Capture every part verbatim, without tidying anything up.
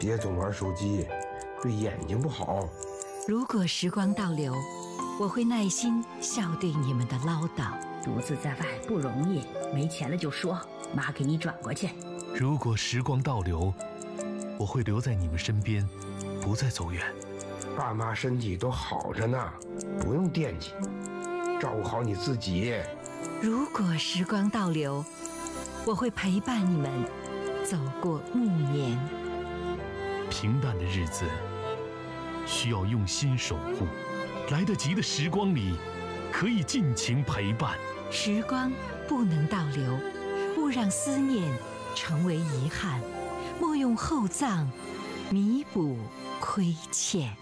别总玩手机，对眼睛不好。 如果时光倒流，我会耐心笑对你们的唠叨。 独自在外不容易，没钱了就说，妈给你转过去。 如果时光倒流，我会留在你们身边，不再走远。 爸妈身体都好着呢，不用惦记，照顾好你自己。 如果时光倒流，我会陪伴你们走过暮年。 平淡的日子需要用心守护，来得及的时光里可以尽情陪伴。 时光不能倒流，勿让思念成为遗憾，莫用厚葬弥补亏欠。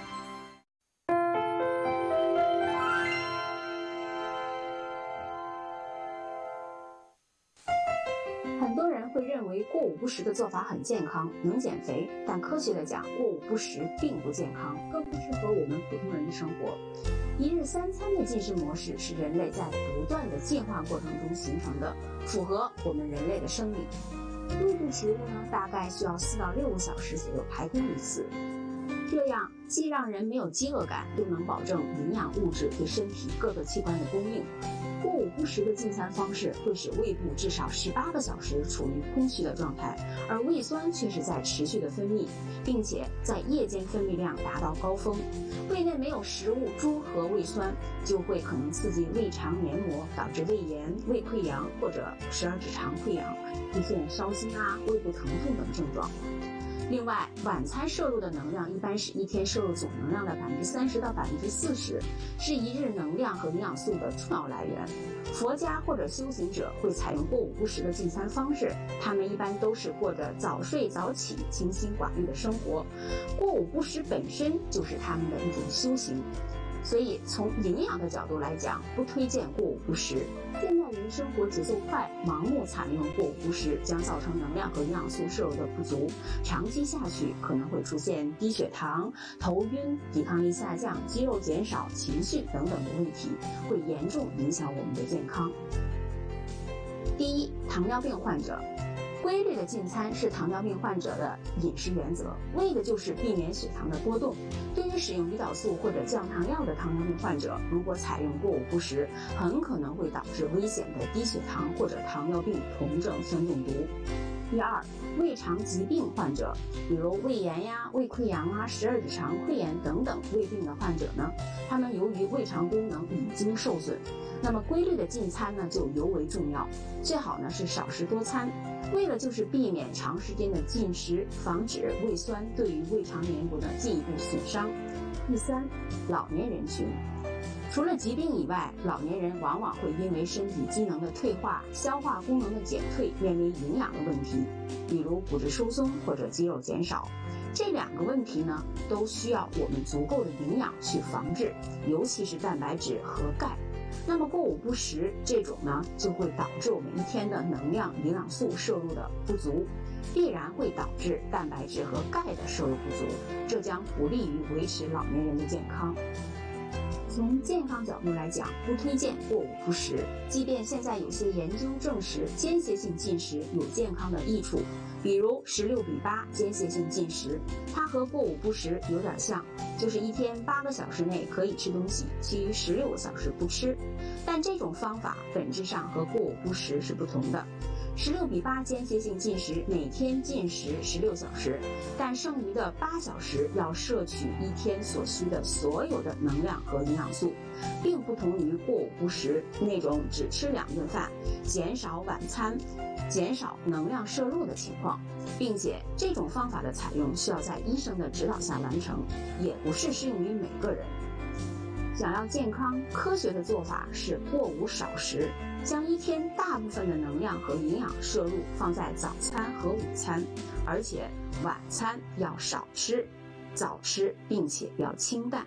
很多人会认为过午不食的做法很健康，能减肥，但科学的讲，过午不食并不健康，更不适合我们普通人的生活。一日三餐的进食模式是人类在不断的进化过程中形成的，符合我们人类的生理。胃部食物呢，大概需要四到六个小时左右排空一次，这样既让人没有饥饿感，又能保证营养物质对身体各个器官的供应。过午不食的进餐方式会使胃部至少十八个小时处于空虚的状态，而胃酸却是在持续的分泌，并且在夜间分泌量达到高峰。胃内没有食物中和胃酸，就会可能刺激胃肠黏膜，导致胃炎、胃溃疡或者十二指肠溃疡，出现烧心啊、胃部疼痛等症状。另外，晚餐摄入的能量一般是一天摄入总能量的百分之三十到百分之四十，是一日能量和营养素的重要来源。佛家或者修行者会采用过午不食的进餐方式，他们一般都是过着早睡早起、清心寡欲的生活。过午不食本身就是他们的一种修行。所以从营养的角度来讲，不推荐过午不食。现代人生活节奏快，盲目采用过午不食将造成能量和营养素摄入的不足，长期下去可能会出现低血糖、头晕、抵抗力下降、肌肉减少、情绪等等的问题，会严重影响我们的健康。第一，糖尿病患者。规律的进餐是糖尿病患者的饮食原则，为的就是避免血糖的波动。对于使用胰岛素或者降糖药的糖尿病患者，如果采用过午不食，很可能会导致危险的低血糖或者糖尿病酮症酸中毒。第二，胃肠疾病患者，比如胃炎呀、胃溃疡啊、十二指肠溃炎等等胃病的患者呢，他们由于胃肠功能已经受损，那么规律的进餐呢就尤为重要，最好呢是少食多餐，为了就是避免长时间的进食，防止胃酸对于胃肠黏膜的进一步损伤。第三，老年人群。除了疾病以外，老年人往往会因为身体机能的退化、消化功能的减退，面临营养的问题，比如骨质疏松或者肌肉减少。这两个问题呢，都需要我们足够的营养去防治，尤其是蛋白质和钙。那么过午不食这种呢，就会导致我们一天的能量、营养素摄入的不足，必然会导致蛋白质和钙的摄入不足，这将不利于维持老年人的健康。从健康角度来讲，不推荐过午不食。即便现在有些研究证实间歇性进食有健康的益处，比如十六比八间歇性进食，它和过午不食有点像，就是一天八个小时内可以吃东西，其余十六个小时不吃。但这种方法本质上和过午不食是不同的。十六比八间歇性进食，每天进食十六小时，但剩余的八小时要摄取一天所需的所有的能量和营养素，并不同于过午不食那种只吃两顿饭，减少晚餐，减少能量摄入的情况，并且这种方法的采用需要在医生的指导下完成，也不是适用于每个人。想要健康科学的做法是过午少食，将一天大部分的能量和营养摄入放在早餐和午餐，而且晚餐要少吃，早吃，并且要清淡。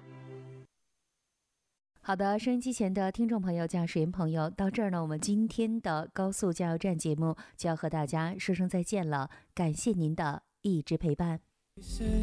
好的，收音机前的听众朋友、驾驶员朋友，到这儿呢，我们今天的高速加油站节目就要和大家说声再见了，感谢您的一直陪伴。